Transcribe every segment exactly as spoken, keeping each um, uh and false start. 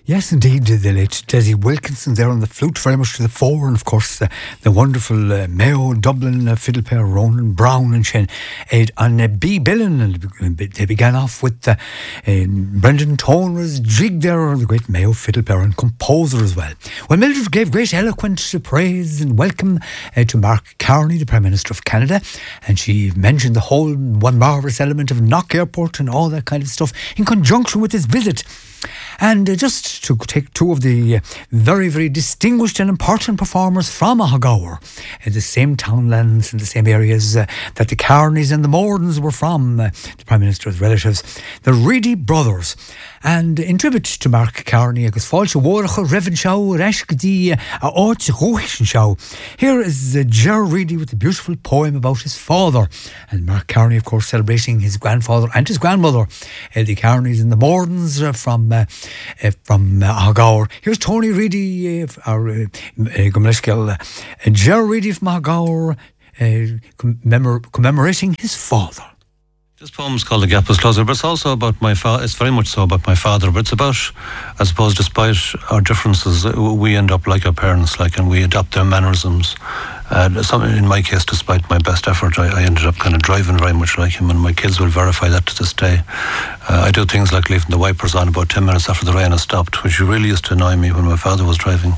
Yes, indeed, the late Desi Wilkinson there on the flute, very much to the fore, and of course uh, the wonderful uh, Mayo, Dublin uh, fiddle player Ronan Brown and Shen Ed and uh, B. Billen, and they began off with uh, uh, Brendan Toner's jig there, the great Mayo fiddle player and composer as well. Well, Mildred gave great eloquent praise and welcome uh, to Mark Carney, the Prime Minister of Canada, and she mentioned the whole one marvellous element of Knock Airport and all that kind of stuff in conjunction with his visit. And uh, just to take two of the uh, very, very distinguished and important performers from Ahagaur, in the same townlands and the same areas uh, that the Carneys and the Mordens were from, uh, the Prime Minister's relatives, the Reedy brothers. And in tribute to Mark Carney, agus fáilte mhóracha Revenshau, Reshkadi, Áit Rohishenshau. Here is uh, Ger Reedy with a beautiful poem about his father. And Mark Carney, of course, celebrating his grandfather and his grandmother, uh, the Carneys and the Mordens uh, from uh, uh, from uh, Ahagaur. Here's Tony Reedy, uh, our uh, uh, Ger Reedy from Ahagaur, uh, commemor- commemorating his father. This poem's called The Gap Was Closer, but it's also about my father. It's very much so about my father, but it's about, I suppose, despite our differences, we end up like our parents, like, and we adopt their mannerisms. Uh, some, in my case, despite my best effort, I, I ended up kind of driving very much like him, and my kids will verify that to this day. Uh, I do things like leaving the wipers on about ten minutes after the rain has stopped, which really used to annoy me when my father was driving.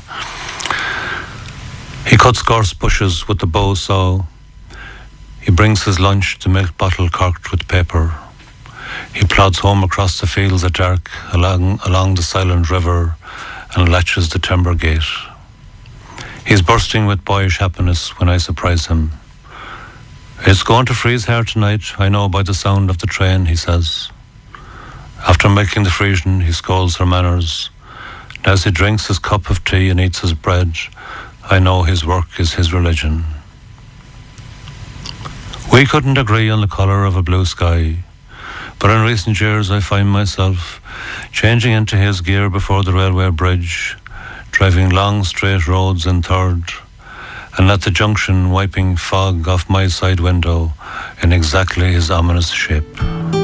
He cuts gorse bushes with the bow saw. He brings his lunch, the milk bottle corked with paper. He plods home across the fields at dark, along, along the silent river, and latches the timber gate. He's bursting with boyish happiness when I surprise him. It's going to freeze here tonight, I know by the sound of the train, he says. After milking the Frisian, he scolds her manners. And as he drinks his cup of tea and eats his bread, I know his work is his religion. We couldn't agree on the colour of a blue sky, but in recent years I find myself changing into his gear before the railway bridge, driving long straight roads in third, and at the junction wiping fog off my side window in exactly his ominous shape.